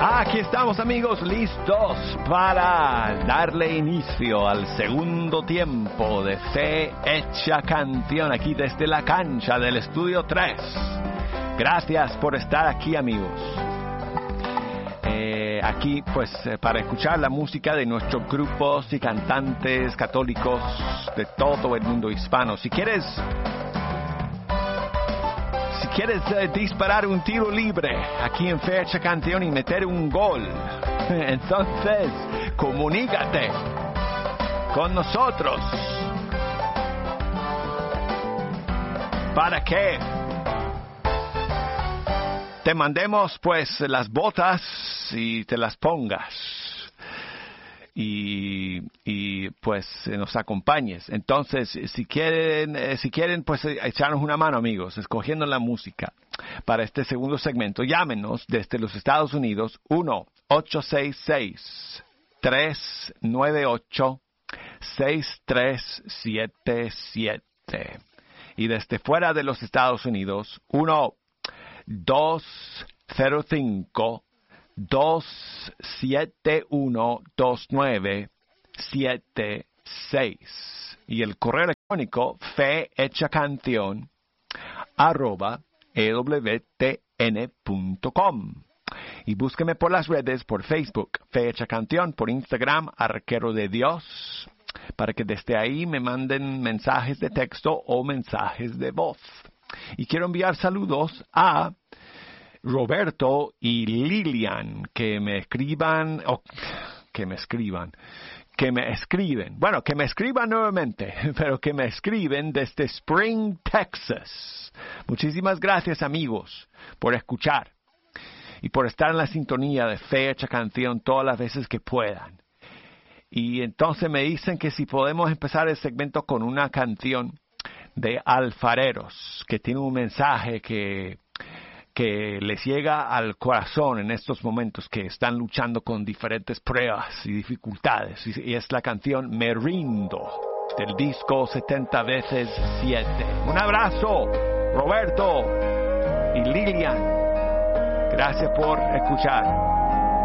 Aquí estamos, amigos, listos para darle inicio al segundo tiempo de Fe Hecha Canción, aquí desde la cancha del Estudio 3. Gracias por estar aquí, amigos. Aquí, pues, para escuchar la música de nuestros grupos y cantantes católicos de todo el mundo hispano. Si quieres disparar un tiro libre aquí en Fecha Canción y meter un gol, entonces comunícate con nosotros para que te mandemos pues las botas y te las pongas y pues nos acompañes. Entonces, si quieren pues echarnos una mano, amigos, escogiendo la música para este segundo segmento, llámenos desde los Estados Unidos 1-866-398-6377 y desde fuera de los Estados Unidos 271-2976 y el correo electrónico fehechacanción@ewtn.com. Y búsqueme por las redes, por Facebook, Fe Hecha Canción, por Instagram, Arquero de Dios, para que desde ahí me manden mensajes de texto o mensajes de voz. Y quiero enviar saludos a Roberto y Lilian, que me escriben, nuevamente, pero que me escriben desde Spring, Texas. Muchísimas gracias, amigos, por escuchar y por estar en la sintonía de Fe Hecha Canción todas las veces que puedan. Y entonces me dicen que si podemos empezar el segmento con una canción de alfareros, que tiene un mensaje que les llega al corazón en estos momentos que están luchando con diferentes pruebas y dificultades. Y es la canción Me Rindo, del disco 70 veces 7. Un abrazo, Roberto y Lilian. Gracias por escuchar.